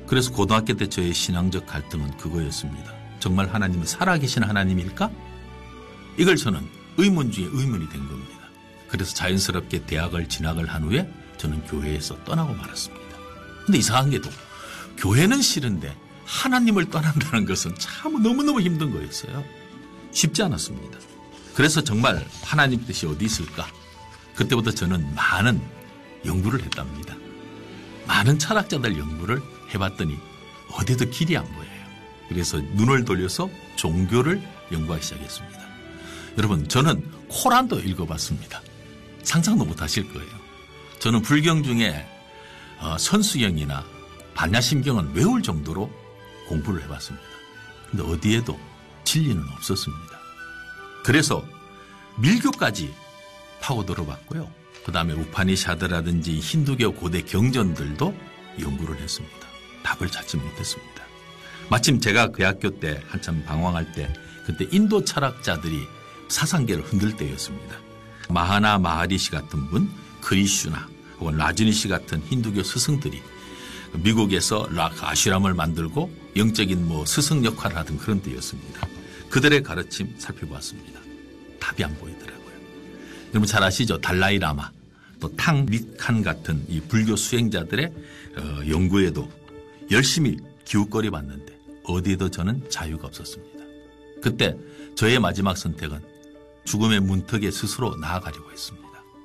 그래서 고등학교 때 저의 신앙적 갈등은 그거였습니다. 정말 하나님은 살아계신 하나님일까? 이걸 저는 의문 중에 의문이 된 겁니다. 그래서 자연스럽게 대학을 진학을 한 후에 저는 교회에서 떠나고 말았습니다. 근데 이상한 게도 교회는 싫은데 하나님을 떠난다는 것은 참 너무너무 힘든 거였어요. 쉽지 않았습니다. 그래서 정말 하나님 뜻이 어디 있을까? 그때부터 저는 많은 연구를 했답니다. 많은 철학자들 연구를 해봤더니 어디에도 길이 안 보여요. 그래서 눈을 돌려서 종교를 연구하기 시작했습니다. 여러분, 저는 코란도 읽어봤습니다. 상상도 못하실 거예요. 저는 불경 중에 선수경이나 반야심경은 외울 정도로 공부를 해봤습니다. 근데 어디에도 진리는 없었습니다. 그래서 밀교까지 파고들어봤고요. 그 다음에 우파니샤드라든지 힌두교 고대 경전들도 연구를 했습니다. 답을 찾지 못했습니다. 마침 제가 대학교 때 한참 방황할 때 그때 인도 철학자들이 사상계를 흔들 때였습니다. 마하나 마하리시 같은 분, 크리슈나 혹은 라즈니시 같은 힌두교 스승들이 미국에서 아슈람을 만들고 영적인 스승 역할을 하던 그런 때였습니다. 그들의 가르침 살펴봤습니다. 답이 안 보이더라고요. 여러분 잘 아시죠? 달라이 라마, 또 탕 리칸 같은 이 불교 수행자들의 연구에도 열심히 기웃거려 봤는데 어디에도 저는 자유가 없었습니다. 그때 저의 마지막 선택은 죽음의 문턱에 스스로 나아가려고 했습니다.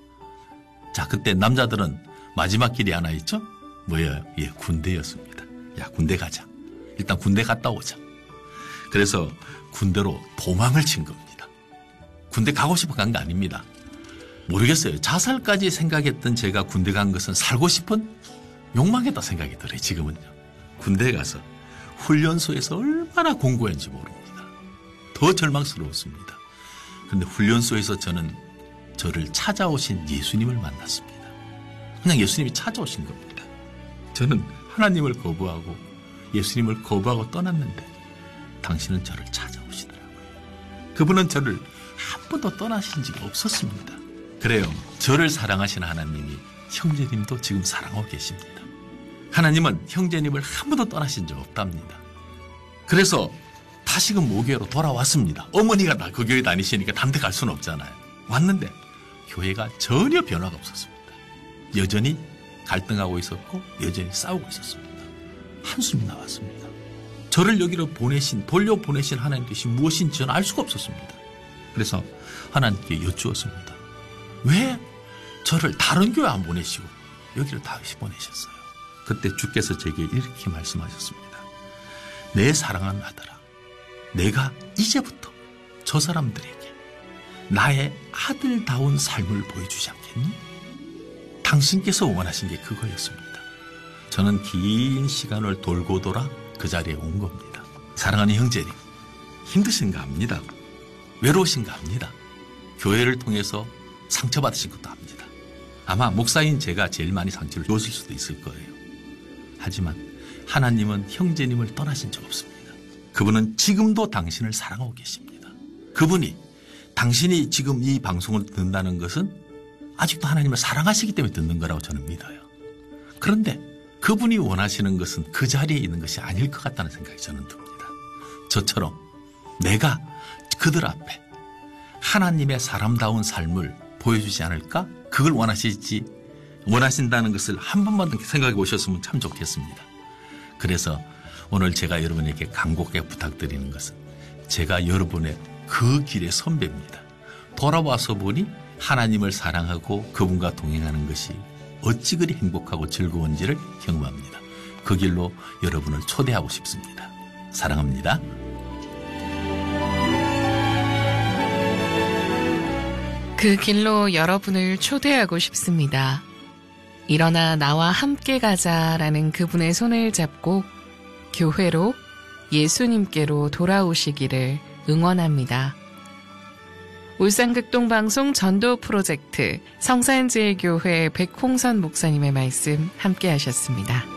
자, 그때 남자들은 마지막 길이 하나 있죠? 뭐예요? 예, 군대였습니다. 야, 군대 가자. 일단 군대 갔다 오자. 그래서 군대로 도망을 친 겁니다. 군대 가고 싶어 간 게 아닙니다. 모르겠어요. 자살까지 생각했던 제가 군대 간 것은 살고 싶은 욕망이다 생각이 들어요. 지금은요. 군대에 가서 훈련소에서 얼마나 공고했는지 모릅니다. 더 절망스러웠습니다. 그런데 훈련소에서 저는 저를 찾아오신 예수님을 만났습니다. 그냥 예수님이 찾아오신 겁니다. 저는 하나님을 거부하고 예수님을 거부하고 떠났는데 당신은 저를 찾아오시더라고요. 그분은 저를 한 번도 떠나신 적이 없었습니다. 그래요. 저를 사랑하시는 하나님이 형제님도 지금 사랑하고 계십니다. 하나님은 형제님을 한 번도 떠나신 적 없답니다. 그래서 다시금 모교회로 돌아왔습니다. 어머니가 다 그 교회 다니시니까 다른 데 갈 수는 없잖아요. 왔는데 교회가 전혀 변화가 없었습니다. 여전히 갈등하고 있었고 여전히 싸우고 있었습니다. 한숨이 나왔습니다. 저를 여기로 돌려보내신 하나님 뜻이 무엇인지 저는 알 수가 없었습니다. 그래서 하나님께 여쭈었습니다. 왜 저를 다른 교회 안 보내시고 여기를 다시 보내셨어요? 그때 주께서 제게 이렇게 말씀하셨습니다. 내 사랑하는 아들아, 내가 이제부터 저 사람들에게 나의 아들다운 삶을 보여주지 않겠니? 당신께서 원하신 게 그거였습니다. 저는 긴 시간을 돌고 돌아 그 자리에 온 겁니다. 사랑하는 형제님, 힘드신가 합니다. 외로우신가 합니다. 교회를 통해서 상처받으신 것도 합니다. 아마 목사인 제가 제일 많이 상처를 줬을 수도 있을 거예요. 하지만 하나님은 형제님을 떠나신 적 없습니다. 그분은 지금도 당신을 사랑하고 계십니다. 그분이 당신이 지금 이 방송을 듣는다는 것은 아직도 하나님을 사랑하시기 때문에 듣는 거라고 저는 믿어요. 그런데 그분이 원하시는 것은 그 자리에 있는 것이 아닐 것 같다는 생각이 저는 듭니다. 저처럼 내가 그들 앞에 하나님의 사람다운 삶을 보여주지 않을까? 그걸 원하신다는 것을 한 번만 생각해 보셨으면 참 좋겠습니다. 그래서 오늘 제가 여러분에게 간곡하게 부탁드리는 것은 제가 여러분의 그 길의 선배입니다. 돌아와서 보니 하나님을 사랑하고 그분과 동행하는 것이 어찌 그리 행복하고 즐거운지를 경험합니다. 그 길로 여러분을 초대하고 싶습니다. 사랑합니다. 그 길로 여러분을 초대하고 싶습니다. 일어나 나와 함께 가자라는 그분의 손을 잡고 교회로 예수님께로 돌아오시기를 응원합니다. 울산극동방송 전도 프로젝트 성산제일교회 백홍선 목사님의 말씀 함께 하셨습니다.